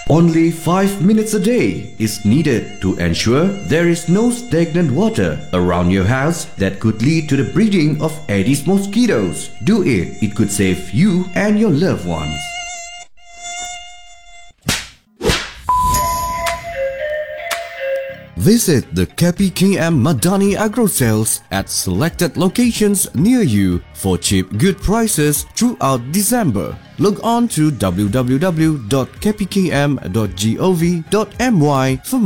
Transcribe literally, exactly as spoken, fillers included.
Only five minutes a day is needed to ensure there is no stagnant water around your house that could lead to the breeding of Aedes mosquitoes. Do it, it could save you and your loved ones. Visit the K P K M Madani Agro Sales at selected locations near you for cheap good prices throughout December. Log on to w w w dot k p k m dot gov dot m y for